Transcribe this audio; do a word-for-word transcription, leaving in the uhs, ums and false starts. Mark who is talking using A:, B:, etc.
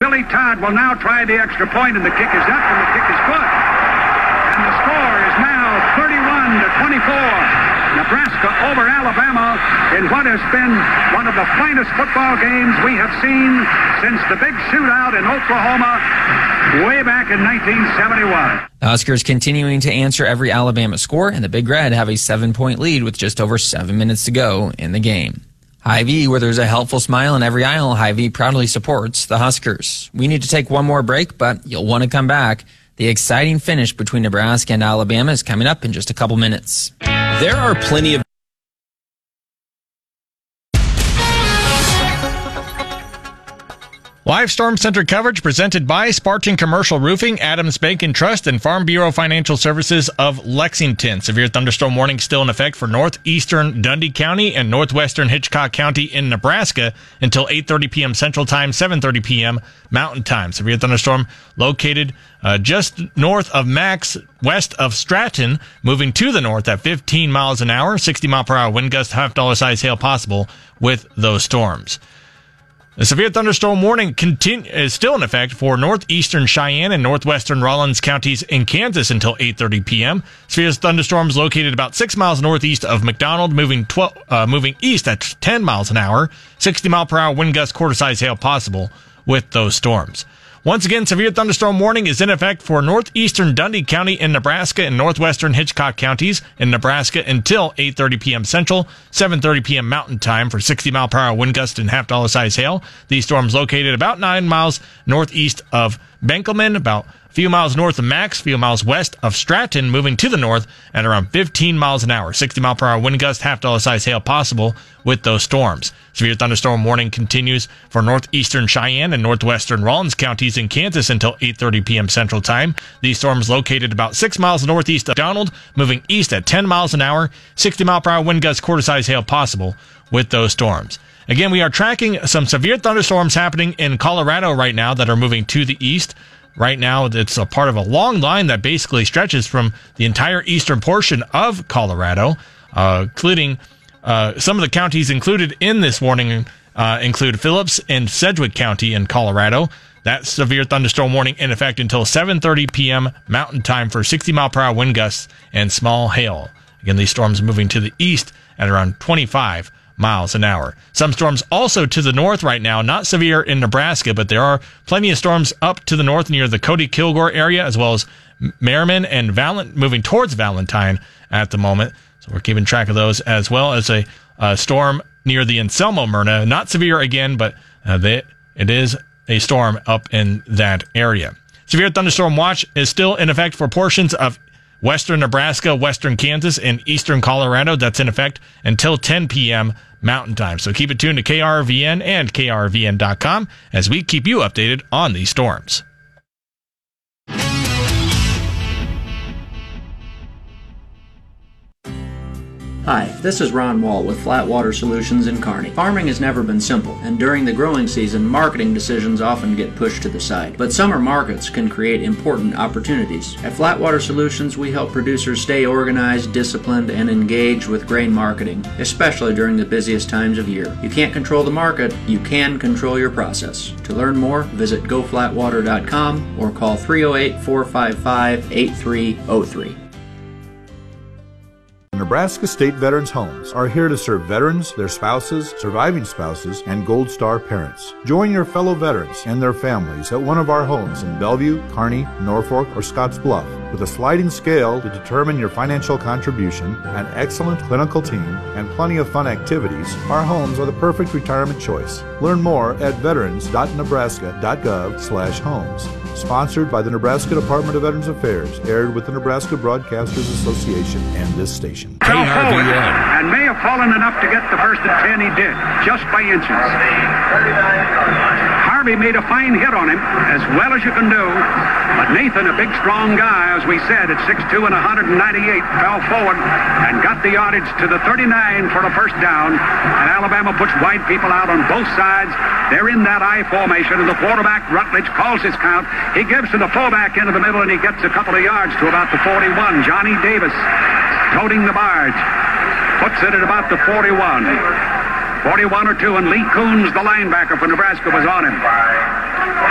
A: Billy Todd will now try the extra point, and the kick is up, and the kick is good. And the score is now thirty-one to twenty-four. Nebraska over Alabama in what has been one of the finest football games we have seen since the big shootout in Oklahoma way back in nineteen seventy-one.
B: The Huskers continuing to answer every Alabama score, and the Big Red have a seven-point lead with just over seven minutes to go in the game. Hy-Vee, where there's a helpful smile in every aisle, Hy-Vee proudly supports the Huskers. We need to take one more break, but you'll want to come back. The exciting finish between Nebraska and Alabama is coming up in just a couple minutes.
C: There are plenty of
D: Live Storm Center coverage presented by Spartan Commercial Roofing, Adams Bank and Trust, and Farm Bureau Financial Services of Lexington. Severe thunderstorm warning still in effect for northeastern Dundee County and northwestern Hitchcock County in Nebraska until eight thirty p.m. Central Time, seven thirty p.m. Mountain Time. Severe thunderstorm located uh, just north of Max, west of Stratton, moving to the north at fifteen miles an hour, sixty mile per hour wind gust, half dollar size hail possible with those storms. The severe thunderstorm warning continue, is still in effect for northeastern Cheyenne and northwestern Rollins counties in Kansas until eight thirty p.m. Severe thunderstorms located about six miles northeast of McDonald, moving twelve, uh, moving east at ten miles an hour, sixty mile per hour wind gust, quarter size hail possible with those storms. Once again, severe thunderstorm warning is in effect for northeastern Dundee County in Nebraska and northwestern Hitchcock counties in Nebraska until eight thirty p.m. Central, seven thirty p.m. Mountain Time for sixty mile per hour wind gust and half dollar size hail. These storms located about nine miles northeast of Benkelman, about a few miles north of Max, a few miles west of Stratton, moving to the north at around fifteen miles an hour, sixty mile per hour wind gust, half dollar size hail possible with those storms. Severe thunderstorm warning continues for northeastern Cheyenne and northwestern Rollins counties in Kansas until eight thirty p.m. Central Time. These storms located about six miles northeast of Donald, moving east at ten miles an hour, sixty mile per hour wind gust, quarter size hail possible with those storms. Again, we are tracking some severe thunderstorms happening in Colorado right now that are moving to the east. Right now, it's a part of a long line that basically stretches from the entire eastern portion of Colorado, uh, including uh, some of the counties included in this warning uh, include Phillips and Sedgwick County in Colorado. That severe thunderstorm warning in effect until seven thirty p.m. Mountain Time for sixty mile per hour wind gusts and small hail. Again, these storms moving to the east at around twenty-five miles an hour. Some storms also to the north right now, not severe in Nebraska, but there are plenty of storms up to the north near the Cody-Kilgore area, as well as Merriman and Valent, moving towards Valentine at the moment. So we're keeping track of those, as well as a, a storm near the Anselmo-Myrna. Not severe again, but uh, they, it is a storm up in that area. Severe thunderstorm watch is still in effect for portions of western Nebraska, western Kansas, and eastern Colorado. That's in effect until ten p.m. Mountain Time. So keep it tuned to K R V N and K R V N dot com as we keep you updated on these storms.
E: Hi, this is Ron Wall with Flat Water Solutions in Kearney. Farming has never been simple, and during the growing season, marketing decisions often get pushed to the side. But summer markets can create important opportunities. At Flat Water Solutions, we help producers stay organized, disciplined, and engaged with grain marketing, especially during the busiest times of year. You can't control the market, you can control your process. To learn more, visit go flat water dot com or call three oh eight, four five five, eight three oh three.
F: Nebraska State Veterans Homes are here to serve veterans, their spouses, surviving spouses, and Gold Star parents. Join your fellow veterans and their families at one of our homes in Bellevue, Kearney, Norfolk, or Scottsbluff. With a sliding scale to determine your financial contribution, an excellent clinical team, and plenty of fun activities, our homes are the perfect retirement choice. Learn more at veterans dot nebraska dot gov slash homes. Sponsored by the Nebraska Department of Veterans Affairs, aired with the Nebraska Broadcasters Association and this station.
A: K R V N. And may have fallen enough to get the first and ten. He did, just by inches. Harvey made a fine hit on him, as well as you can do. But Nathan, a big, strong guy, as we said, at six two and one ninety-eight, fell forward and got the yardage to the thirty-nine for a first down. And Alabama puts wide people out on both sides. They're in that I formation, and the quarterback, Rutledge, calls his count. He gives to the fullback into the middle, and he gets a couple of yards to about the forty-one. Johnny Davis, toting the barge, puts it at about the forty-one. forty-one or two, and Lee Coons, the linebacker for Nebraska, was on him.